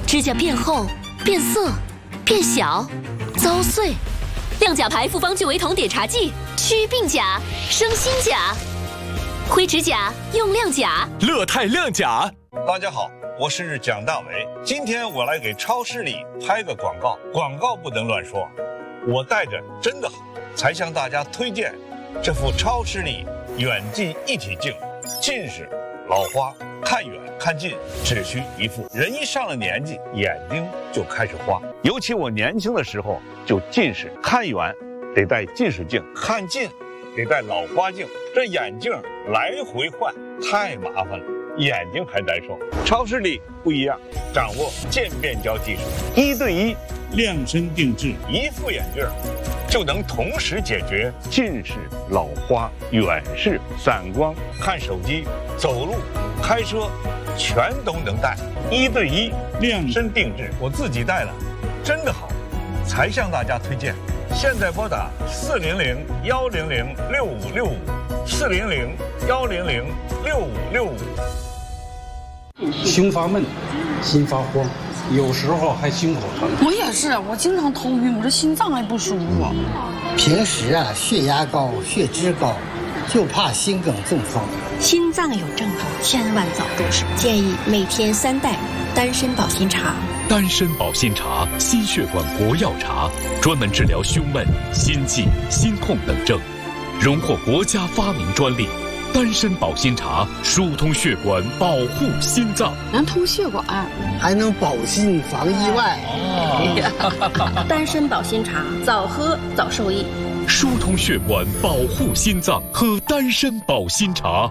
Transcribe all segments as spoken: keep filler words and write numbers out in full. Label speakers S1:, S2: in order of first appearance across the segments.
S1: 指甲变厚、变色、变小、遭碎。亮甲牌复方聚维酮碘茶剂，祛鬓甲、生新甲。灰指甲用亮甲，
S2: 乐泰亮甲。
S3: 大家好，我是蒋大为。今天我来给超视力拍个广告，广告不能乱说。我戴着真的好，才向大家推荐这副超视力远近一体镜。近视、老花、看远看近只需一副。人一上了年纪，眼睛就开始花。尤其我年轻的时候就近视，看远得戴近视镜，看近得戴老花镜，这眼镜来回换太麻烦了，眼睛还难受。超视力不一样，掌握渐变焦技术，一对一量身定制，一副眼镜就能同时解决近视、老花、远视、散光、看手机、走路、开车，全都能戴。一对一量身定制，我自己戴了，真的好，才向大家推荐。现在拨打四零零幺零零六五六五，四零零幺零零六五六五。
S4: 胸发闷，心发慌，有时候还心口疼。
S5: 我也是，我经常头晕，我这心脏还不舒服。
S6: 平时啊，血压高、血脂高，就怕心梗中风。
S7: 心脏有症状，千万早重视。建议每天三袋丹参保心茶。
S2: 丹参保心茶，心血管国药茶，专门治疗胸闷、心悸、心痛等症，荣获国家发明专利。丹参保心茶疏通血管，保护心脏，
S5: 能通血管，
S6: 还能保心防意外。
S7: 哦、丹参保心茶，早喝早受益。
S2: 疏通血管，保护心脏，喝丹参保心茶。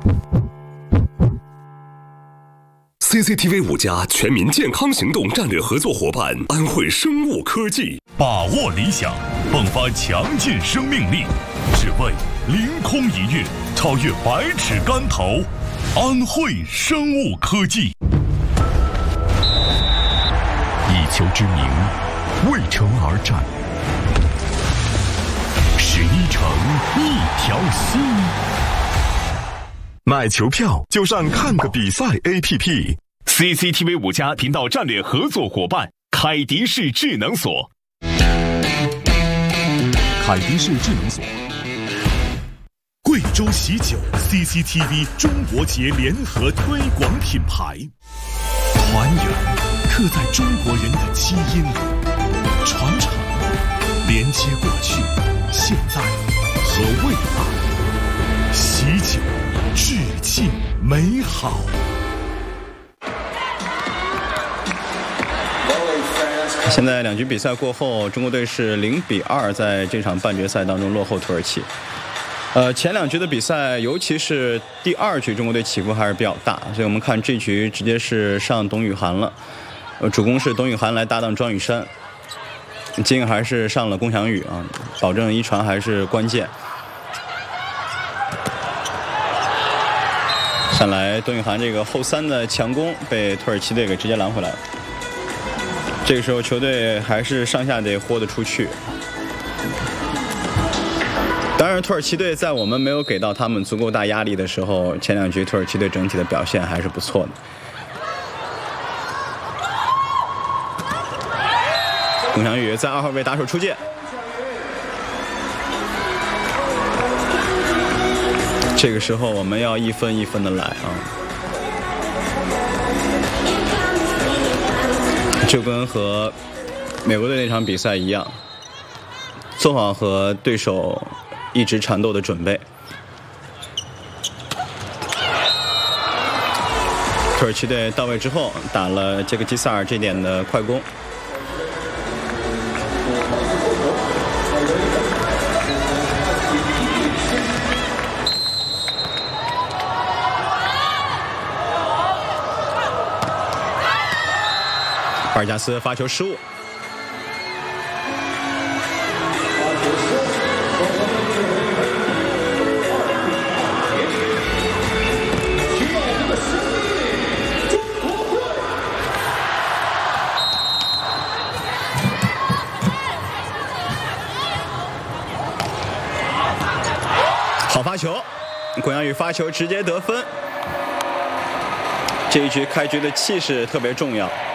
S8: C C T V 五家全民健康行动战略合作伙伴安慧生物科技，
S9: 把握理想，迸发强劲生命力，只为凌空一跃，超越百尺竿头。安慧生物科技，以球之名，为城而战，十一城一条心。
S8: 买球票就上看个比赛 A P P。C
S9: C T V 五家频道战略合作伙伴凯迪仕智能锁。
S8: 凯迪仕智能锁。
S9: 贵州喜酒 C C T V 中国节联合推广品牌，团圆刻在中国人的基因里，传承连接过去、现在和未来，喜酒致敬美好。
S10: 现在两局比赛过后，中国队是零比二在这场半决赛当中落后土耳其。呃，前两局的比赛，尤其是第二局，中国队起伏还是比较大，所以我们看这局直接是上董雨涵了，呃，主攻是董雨涵来搭档庄雨珊，今天还是上了龚翔宇啊，保证一传还是关键。上来董雨涵这个后三的强攻被土耳其队给直接拦回来了。这个时候球队还是上下得豁得出去。当然土耳其队在我们没有给到他们足够大压力的时候，前两局土耳其队整体的表现还是不错的。龚翔宇在二号位打手出界，这个时候我们要一分一分的来啊，就跟和美国队那场比赛一样，做好和对手一直缠斗的准备。土耳其队到位之后，打了杰克基萨尔这点的快攻。巴尔加斯发球失误。好发球，龚翔宇发球直接得分。这一局开局的气势特别重要。